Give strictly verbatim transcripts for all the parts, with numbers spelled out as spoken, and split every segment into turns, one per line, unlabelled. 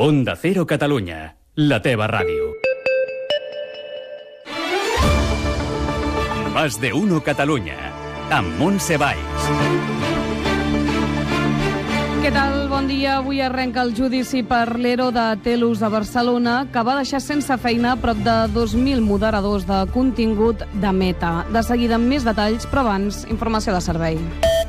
Onda Cero Catalunya, la teva ràdio. Más de uno Catalunya, amb Montse Valls.
Què tal? Bon dia. Avui arrenca el judici per l'Ero de Telus a Barcelona, que va deixar sense feina prop de dos mil moderadors de contingut de Meta. De seguida amb més detalls, però abans, informació de servei.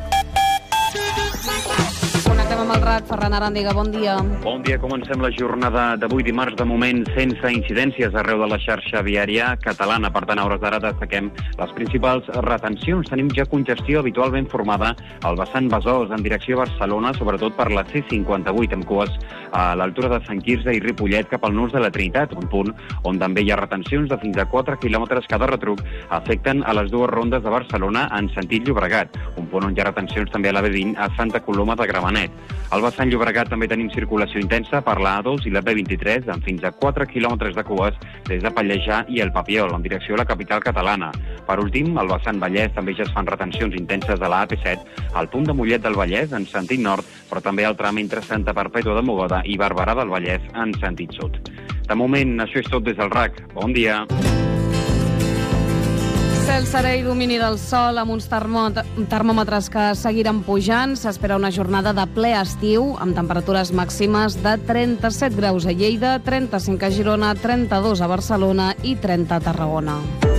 Connectem amb el R A C. Ferran Aràndiga, bon dia.
Bon dia. Comencem la jornada d'avui dimarts, de moment sense incidències arreu de la xarxa viària catalana. Per tant, a hores d'ara destaquem les principals retencions. Tenim ja congestió habitualment formada al vessant Besòs en direcció a Barcelona, sobretot per la C cinquanta-vuit, amb cues a l'altura de Sant Quirze i Ripollet cap al nus de la Trinitat, un punt on també hi ha retencions de fins a quatre quilòmetres cada retruc afecten a les dues rondes de Barcelona en sentit Llobregat, un punt on hi ha retencions també a la B vint a Santa Coloma de Gramenet. Al vessant Llobregat també tenim circulació intensa per la A dos i la B vint-i-tres amb fins a quatre quilòmetres de cues des de Pallejà i el Papiol en direcció a la capital catalana. Per últim, al vessant Vallès també ja es fan retencions intenses de la A P set al punt de Mollet del Vallès en sentit nord, però també al tram entre Santa Perpètua de Mogoda i Barberà del Vallès en sentit sud. De moment, això és tot des del R A C. Bon dia.
Cel serè i domini del sol amb uns termòmetres que seguiran pujant. S'espera una jornada de ple estiu amb temperatures màximes de trenta-set graus a Lleida, trenta-cinc a Girona, trenta-dos a Barcelona i trenta a Tarragona.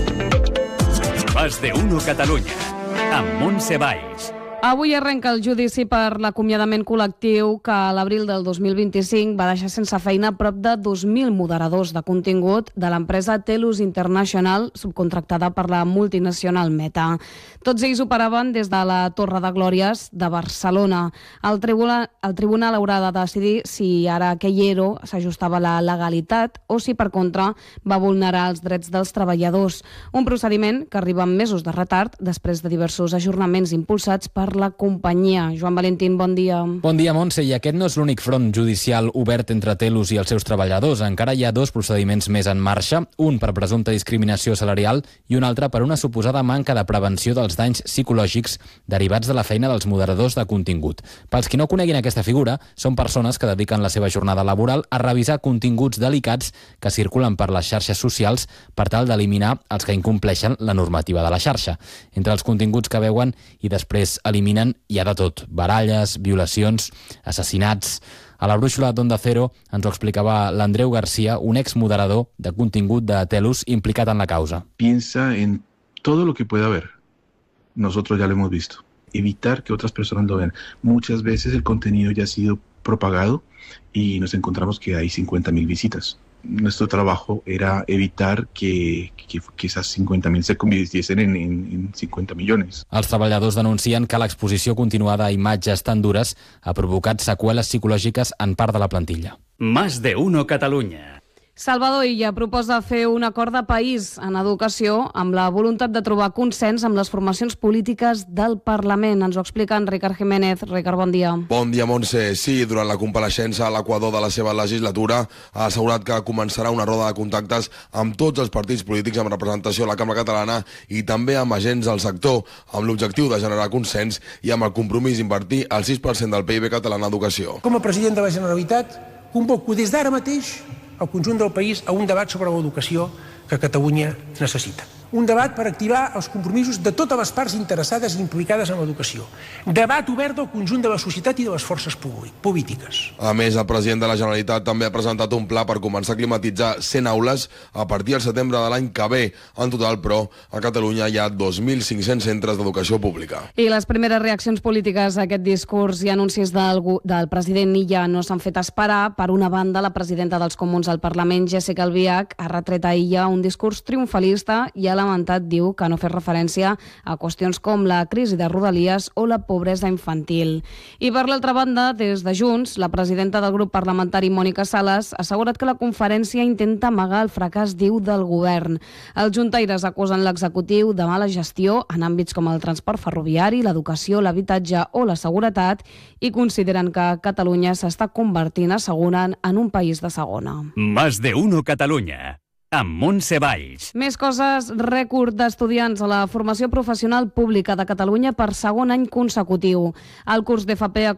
Más de uno Catalunya, amb Montse Valls.
Avui arrenca el judici per l'acomiadament col·lectiu que a l'abril del dos mil vint-i-cinc va deixar sense feina prop de dos mil moderadors de contingut de l'empresa Telus International, subcontractada per la multinacional Meta. Tots ells operaven des de la Torre de Glòries de Barcelona. El tribunal, el tribunal haurà de decidir si ara aquell ero s'ajustava a la legalitat o si, per contra, va vulnerar els drets dels treballadors. Un procediment que arriba amb mesos de retard després de diversos ajornaments impulsats per la companyia. Joan Valentín, bon dia.
Bon dia, Montse. I aquest no és l'únic front judicial obert entre Telus i els seus treballadors. Encara hi ha dos procediments més en marxa, un per presumpta discriminació salarial i un altre per una suposada manca de prevenció dels danys psicològics derivats de la feina dels moderadors de contingut. Pels qui no coneguin aquesta figura, són persones que dediquen la seva jornada laboral a revisar continguts delicats que circulen per les xarxes socials per tal d'eliminar els que incompleixen la normativa de la xarxa. Entre els continguts que veuen i després eliminen hi ha de tot: baralles, violacions, assassinats. A la brúixola d'Onda Cero ens ho explicava l'Andreu García, un exmoderador de contingut de Telus implicat en la causa.
Piensa en todo lo que pueda haber. Nosotros ya lo hemos visto. Evitar que otras personas lo vean. Muchas veces el contenido ya ha sido propagado y nos encontramos que hay cincuenta mil visitas. Nuestro trabajo era evitar que, que, que esas cincuenta mil se convirtiesen en, en, en cincuenta millones.
Els treballadors denuncien que l'exposició continuada a imatges tan dures ha provocat seqüeles psicològiques en part de la plantilla.
Más de uno Catalunya.
Salvador Illa proposa fer un acord de país en educació amb la voluntat de trobar consens amb les formacions polítiques del Parlament. Ens ho explica en Ricard Jiménez. Ricard, bon dia.
Bon dia, Montse. Sí, durant la compareixença a l'equador de la seva legislatura ha assegurat que començarà una roda de contactes amb tots els partits polítics amb representació a la Cambra Catalana i també amb agents del sector, amb l'objectiu de generar consens i amb el compromís d'invertir el sis per cent del P I B català en educació.
Com a president de la Generalitat, convoco des d'ara mateix el conjunt del país a un debat sobre l'educació que Catalunya necessita. Un debat per activar els compromisos de totes les parts interessades i implicades en l'educació. Debat obert al conjunt de la societat i de les forces polítiques.
A més, el president de la Generalitat també ha presentat un pla per començar a climatitzar cent aules a partir del setembre de l'any que ve. En total, però, a Catalunya hi ha dos mil cinc-cents centres d'educació pública.
I les primeres reaccions polítiques a aquest discurs i anuncis del, del president Illa no s'han fet esperar. Per una banda, la presidenta dels Comuns al Parlament, Jéssica Albiach, ha retret a Illa un discurs triomfalista i a la lamentat, diu, que no fes referència a qüestions com la crisi de Rodalies o la pobresa infantil. I per l'altra banda, des de Junts, la presidenta del grup parlamentari, Mònica Sales, ha assegurat que la conferència intenta amagar el fracàs, diu, del govern. Els juntaires acusen l'executiu de mala gestió en àmbits com el transport ferroviari, l'educació, l'habitatge o la seguretat i consideren que Catalunya s'està convertint, asseguren, en un país de segona.
Más de uno Catalunya, amb Montse Valls.
Més coses. Rècord d'estudiants a la formació professional pública de Catalunya per segon any consecutiu. El curs d'F P